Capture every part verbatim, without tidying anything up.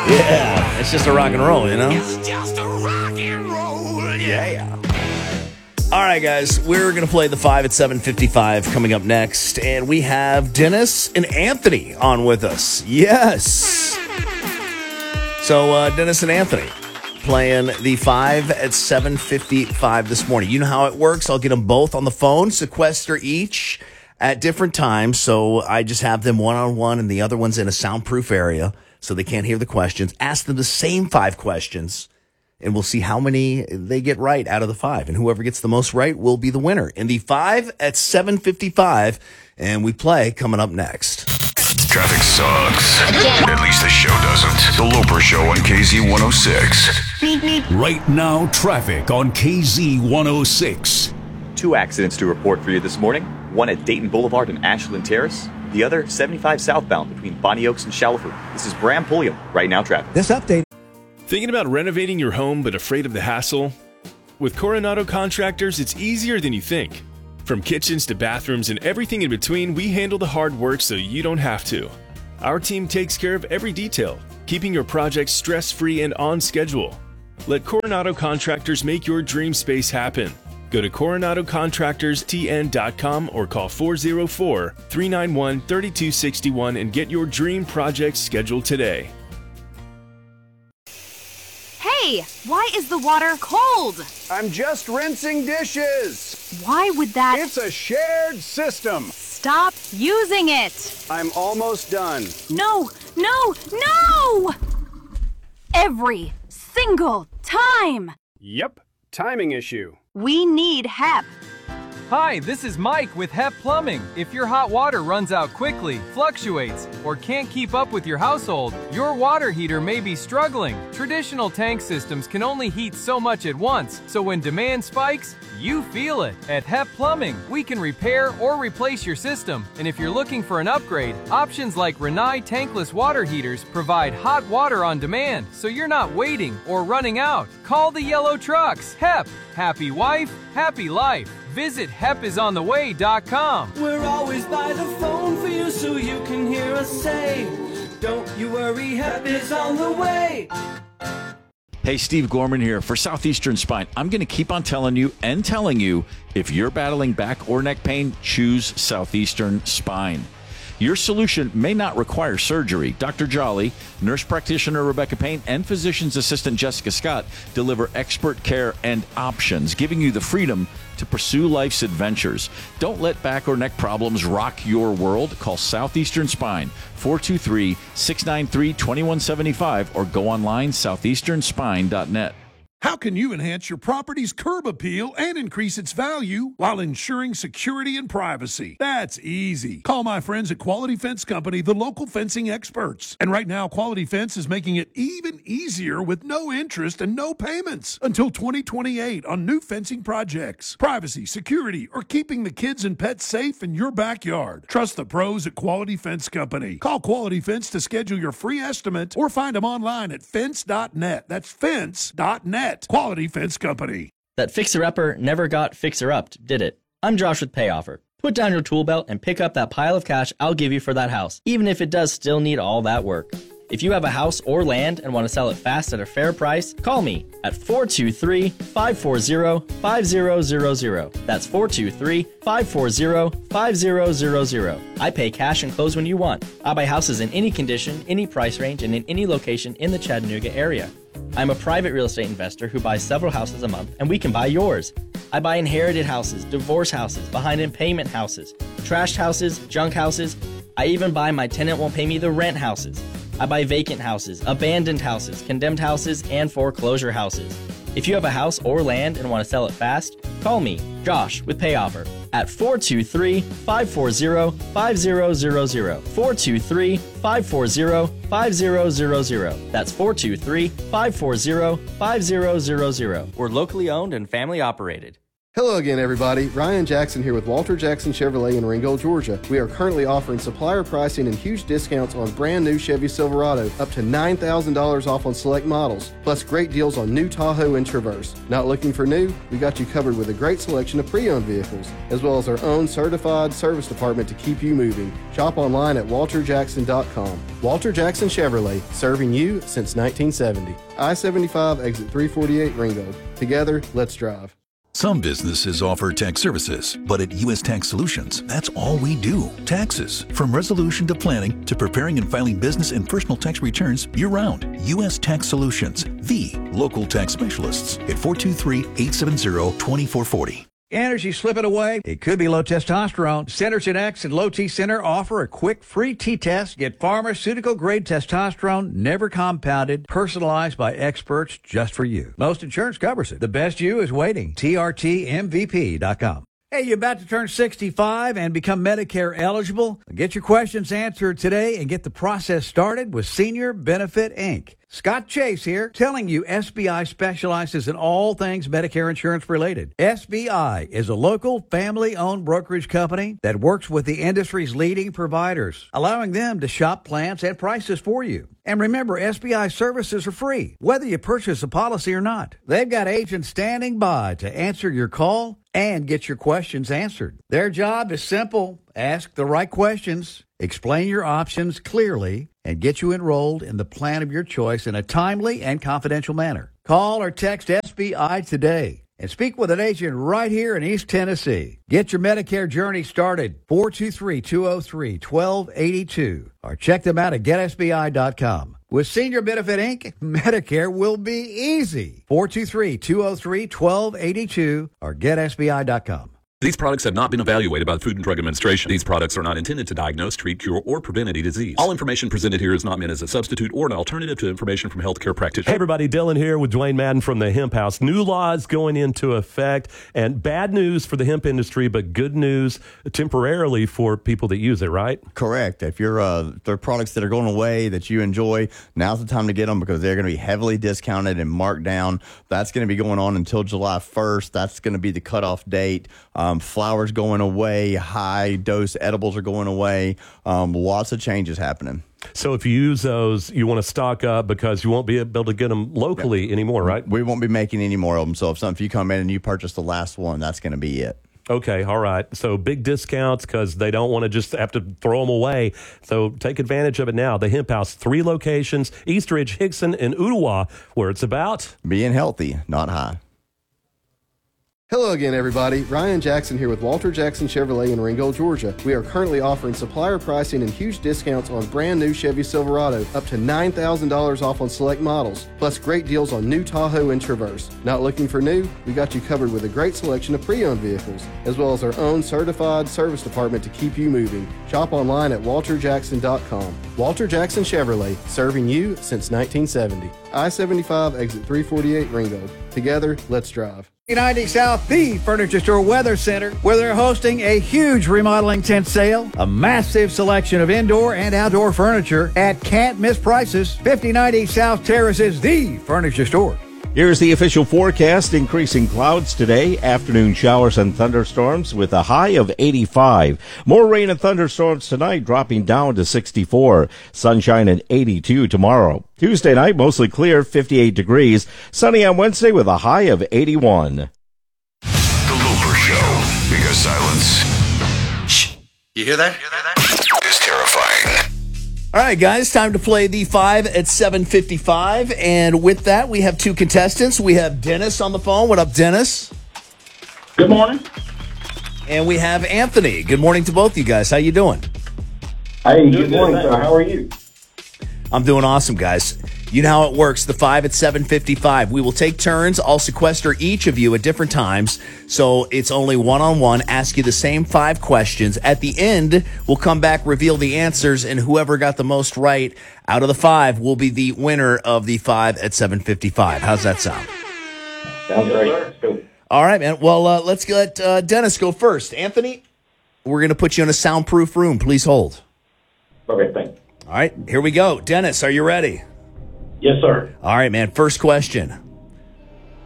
Yeah, it's just a rock and roll, you know? It's just a rock and roll. Yeah. All right, guys, we're going to play the five at seven fifty-five coming up next, and we have Dennis and Anthony on with us. Yes. So, uh, Dennis and Anthony playing the five at seven fifty-five this morning. You know how it works. I'll get them both on the phone, sequester each at different times. So I just have them one-on-one, and the other one's in a soundproof area so they can't hear the questions. Ask them the same five questions, and we'll see how many they get right out of the five. And whoever gets the most right will be the winner in the five at seven fifty-five. And we play coming up next. Traffic sucks. At least the show doesn't. The Loper Show on K Z one oh six. Right now, traffic on K Z one oh six. Two accidents to report for you this morning. One at Dayton Boulevard and Ashland Terrace. The other, seventy-five southbound between Bonnie Oaks and Shallowford. This is Bram Pulliam. Right now, traffic. This update. Thinking about renovating your home but afraid of the hassle? With Coronado Contractors, it's easier than you think. From kitchens to bathrooms and everything in between, we handle the hard work so you don't have to. Our team takes care of every detail, keeping your project stress-free and on schedule. Let Coronado Contractors make your dream space happen. Go to coronado contractors t n dot com or call four oh four, three nine one, three two six one and get your dream project scheduled today. Hey, why is the water cold? I'm just rinsing dishes. Why would that... It's a shared system. Stop using it. I'm almost done. No, no, no! Every single time. Yep, timing issue. We need H E P. Hi, this is Mike with H E P Plumbing. If your hot water runs out quickly, fluctuates, or can't keep up with your household, your water heater may be struggling. Traditional tank systems can only heat so much at once, so when demand spikes, you feel it. At H E P Plumbing, we can repair or replace your system. And if you're looking for an upgrade, options like Rinnai tankless water heaters provide hot water on demand, so you're not waiting or running out. Call the yellow trucks. H E P. Happy wife, happy life. Visit hep is on the way dot com. We're always by the phone for you so you can hear us say, don't you worry, H E P is on the way. Hey, Steve Gorman here for Southeastern Spine. I'm going to keep on telling you and telling you, if you're battling back or neck pain, choose Southeastern Spine. Your solution may not require surgery. Doctor Jolly, nurse practitioner Rebecca Payne, and physician's assistant Jessica Scott deliver expert care and options, giving you the freedom to pursue life's adventures. Don't let back or neck problems rock your world. Call Southeastern Spine, four two three, six nine three, two one seven five, or go online, southeastern spine dot net. How can you enhance your property's curb appeal and increase its value while ensuring security and privacy? That's easy. Call my friends at Quality Fence Company, the local fencing experts. And right now, Quality Fence is making it even easier with no interest and no payments until twenty twenty-eight on new fencing projects. Privacy, security, or keeping the kids and pets safe in your backyard. Trust the pros at Quality Fence Company. Call Quality Fence to schedule your free estimate or find them online at fence dot net. That's fence dot net. Quality Fence Company. That fixer-upper never got fixer-upped, did it? I'm Josh with PayOffer. Put down your tool belt and pick up that pile of cash I'll give you for that house, even if it does still need all that work. If you have a house or land and want to sell it fast at a fair price, call me at four two three, five four zero, five zero zero zero. That's four two three, five four zero, five zero zero zero. I pay cash and close when you want. I buy houses in any condition, any price range, and in any location in the Chattanooga area. I'm a private real estate investor who buys several houses a month, and we can buy yours. I buy inherited houses, divorce houses, behind in payment houses, trashed houses, junk houses. I even buy my tenant won't pay me the rent houses. I buy vacant houses, abandoned houses, condemned houses, and foreclosure houses. If you have a house or land and want to sell it fast, call me, Josh, with PayOffer at four two three, five four zero, five zero zero zero. four two three, five four zero, five zero zero zero. That's four two three, five four zero, five zero zero zero. We're locally owned and family operated. Hello again, everybody. Ryan Jackson here with Walter Jackson Chevrolet in Ringgold, Georgia. We are currently offering supplier pricing and huge discounts on brand new Chevy Silverado, up to nine thousand dollars off on select models, plus great deals on new Tahoe and Traverse. Not looking for new? We got you covered with a great selection of pre-owned vehicles, as well as our own certified service department to keep you moving. Shop online at walter jackson dot com. Walter Jackson Chevrolet, serving you since nineteen seventy. I seventy-five, exit three forty-eight, Ringgold. Together, let's drive. Some businesses offer tax services, but at U S Tax Solutions, that's all we do. Taxes. From resolution to planning to preparing and filing business and personal tax returns year-round. U S Tax Solutions, the local tax specialists at four two three, eight seven zero, two four four zero. Energy slipping away? It could be low testosterone. Centerton X and Low T Center offer a quick free T-test. Get pharmaceutical-grade testosterone, never compounded, personalized by experts just for you. Most insurance covers it. The best you is waiting. T R T M V P dot com. Hey, you about to turn sixty-five and become Medicare eligible? Get your questions answered today and get the process started with Senior Benefit Incorporated. Scott Chase here, telling you S B I specializes in all things Medicare insurance related. S B I is a local family-owned brokerage company that works with the industry's leading providers, allowing them to shop plans and prices for you. And remember, S B I services are free, whether you purchase a policy or not. They've got agents standing by to answer your call and get your questions answered. Their job is simple. Ask the right questions, explain your options clearly, and get you enrolled in the plan of your choice in a timely and confidential manner. Call or text S B I today and speak with an agent right here in East Tennessee. Get your Medicare journey started, four two three, two zero three, one two eight two, or check them out at get S B I dot com. With Senior Benefit Incorporated, Medicare will be easy. four two three, two zero three, one two eight two or get S B I dot com. These products have not been evaluated by the Food and Drug Administration. These products are not intended to diagnose, treat, cure, or prevent any disease. All information presented here is not meant as a substitute or an alternative to information from healthcare practitioners. Hey everybody, Dylan here with Dwayne Madden from the Hemp House. New laws going into effect, and bad news for the hemp industry, but good news temporarily for people that use it, right? Correct. If you're uh, there are products that are going away that you enjoy, now's the time to get them because they're going to be heavily discounted and marked down. That's going to be going on until July first. That's going to be the cutoff date. Um, flowers going away, high dose edibles are going away. Um, lots of changes happening. So if you use those, you want to stock up because you won't be able to get them locally yep. anymore, right? We won't be making any more of them. So if, some, if you come in and you purchase the last one, that's going to be it. Okay, all right. So big discounts because they don't want to just have to throw them away. So take advantage of it now. The Hemp House, three locations, Eastridge, Hickson, and Ottawa, where it's about being healthy, not high. Hello again, everybody. Ryan Jackson here with Walter Jackson Chevrolet in Ringgold, Georgia. We are currently offering supplier pricing and huge discounts on brand new Chevy Silverado, up to nine thousand dollars off on select models, plus great deals on new Tahoe and Traverse. Not looking for new? We got you covered with a great selection of pre-owned vehicles, as well as our own certified service department to keep you moving. Shop online at walter jackson dot com. Walter Jackson Chevrolet, serving you since nineteen seventy. I seventy-five, exit three forty-eight, Ringgold. Together, let's drive. ninety South, the Furniture Store Weather Center, where they're hosting a huge remodeling tent sale, a massive selection of indoor and outdoor furniture at can't miss prices. fifty ninety South Terrace is the Furniture Store. Here's the official forecast. Increasing clouds today, afternoon showers and thunderstorms with a high of eighty-five. More rain and thunderstorms tonight, dropping down to sixty-four. Sunshine at eighty-two tomorrow. Tuesday night, mostly clear, fifty-eight degrees. Sunny on Wednesday with a high of eighty-one. The Loper Show. Because silence. Shh. You hear that? Is terrifying. All right, guys, time to play the five at seven fifty-five. And with that, we have two contestants. We have Dennis on the phone. What up, Dennis? Good morning. And we have Anthony. Good morning to both of you guys. How you doing? Hey, good morning, sir. How are you? I'm doing awesome, guys. You know how it works, the five at seven fifty-five. We will take turns. I'll sequester each of you at different times. So it's only one-on-one, ask you the same five questions. At the end, we'll come back, reveal the answers, and whoever got the most right out of the five will be the winner of the five at seven fifty-five. How's that sound? Sounds great. All right, man. Well, uh, let's let uh, Dennis go first. Anthony, we're going to put you in a soundproof room. Please hold. Okay, thanks. All right, here we go. Dennis, are you ready? Yes, sir. All right, man. First question.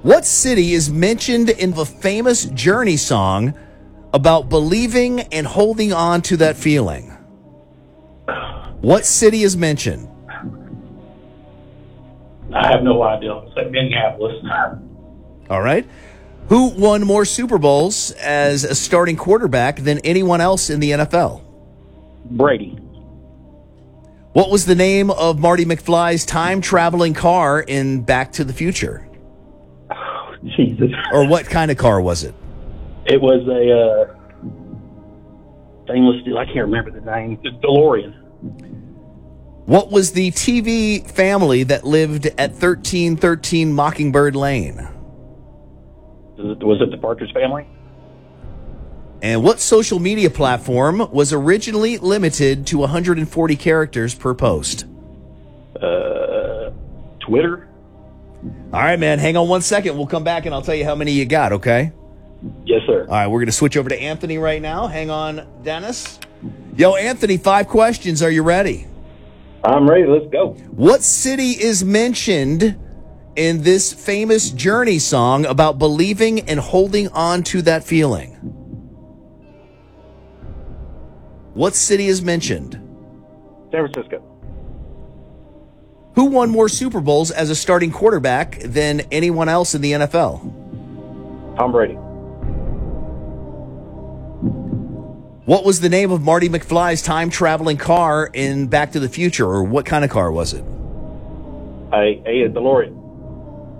What city is mentioned in the famous Journey song about believing and holding on to that feeling? What city is mentioned? I have no idea. It's like Minneapolis. All right. Who won more Super Bowls as a starting quarterback than anyone else in the N F L? Brady. What was the name of Marty McFly's time-traveling car in Back to the Future? Oh, Jesus. Or what kind of car was it? It was a uh, stainless steel. I can't remember the name. The DeLorean. What was the T V family that lived at thirteen thirteen Mockingbird Lane? Was it the Partridge Family? And what social media platform was originally limited to one hundred forty characters per post? Uh, Twitter. All right, man. Hang on one second. We'll come back and I'll tell you how many you got, okay? Yes, sir. All right, we're going to switch over to Anthony right now. Hang on, Dennis. Yo, Anthony, five questions. Are you ready? I'm ready. Let's go. What city is mentioned in this famous Journey song about believing and holding on to that feeling? What city is mentioned? San Francisco. Who won more Super Bowls as a starting quarterback than anyone else in the N F L? Tom Brady. What was the name of Marty McFly's time-traveling car in Back to the Future, or what kind of car was it? A, a DeLorean.